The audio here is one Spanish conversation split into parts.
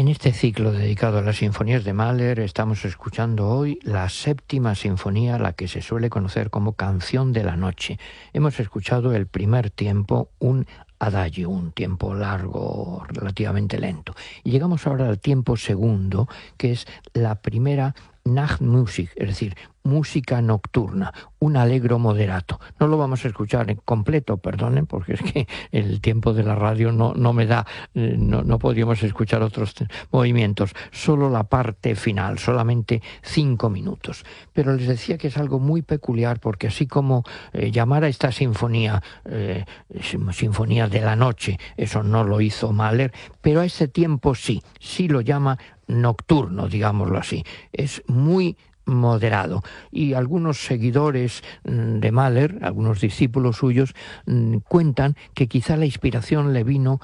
En este ciclo dedicado a las sinfonías de Mahler estamos escuchando hoy la séptima sinfonía, la que se suele conocer como Canción de la Noche. Hemos escuchado el primer tiempo, un adagio, un tiempo largo, relativamente lento. Y llegamos ahora al tiempo segundo, que es la primera Nachtmusik, es decir, música nocturna, un allegro moderato. No lo vamos a escuchar en completo, perdonen, porque es que el tiempo de la radio no me da, no podríamos escuchar otros movimientos, solo la parte final, solamente 5 minutos. Pero les decía que es algo muy peculiar, porque así como llamar a esta sinfonía Sinfonía de la Noche, eso no lo hizo Mahler, pero a ese tiempo sí lo llama nocturno, digámoslo así. Es muy moderado, y algunos seguidores de Mahler, algunos discípulos suyos, cuentan que quizá la inspiración le vino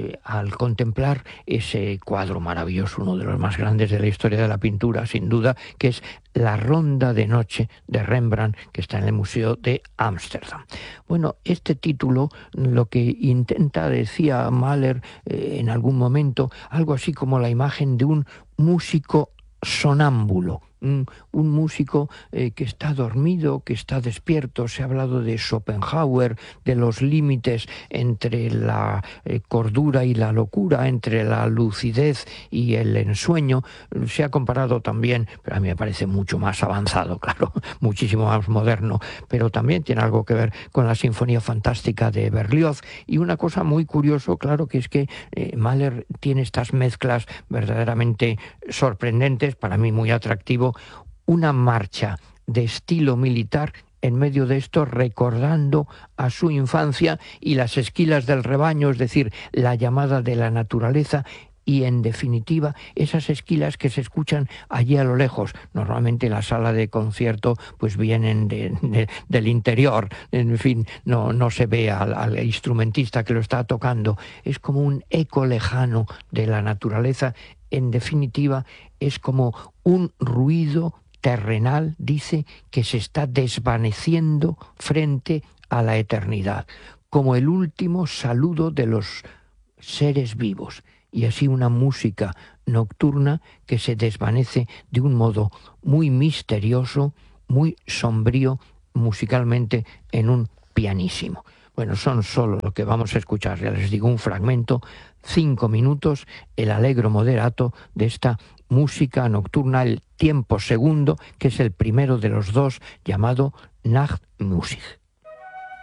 al contemplar ese cuadro maravilloso, uno de los más grandes de la historia de la pintura, sin duda, que es La Ronda de Noche de Rembrandt, que está en el Museo de Ámsterdam. Bueno, este título lo que intenta, decía Mahler en algún momento, algo así como la imagen de un músico sonámbulo, un músico que está dormido, que está despierto. Se ha hablado de Schopenhauer, de los límites entre la cordura y la locura, entre la lucidez y el ensueño. Se ha comparado también, pero a mí me parece mucho más avanzado, claro, muchísimo más moderno, pero también tiene algo que ver con la Sinfonía Fantástica de Berlioz. Y una cosa muy curiosa, claro, que es que Mahler tiene estas mezclas verdaderamente sorprendentes, para mí muy atractivo, una marcha de estilo militar en medio de esto, recordando a su infancia y las esquilas del rebaño, es decir, la llamada de la naturaleza, y en definitiva esas esquilas que se escuchan allí a lo lejos. Normalmente la sala de concierto pues vienen del interior, en fin, no se ve al instrumentista que lo está tocando. Es como un eco lejano de la naturaleza. En definitiva, es como un ruido terrenal, dice, que se está desvaneciendo frente a la eternidad, como el último saludo de los seres vivos, y así una música nocturna que se desvanece de un modo muy misterioso, muy sombrío, musicalmente, en un pianísimo. Bueno, son solo lo que vamos a escuchar, ya les digo, un fragmento, 5 minutos, el allegro moderato de esta música nocturna, el tiempo segundo, que es el primero de los dos, llamado Nachtmusik.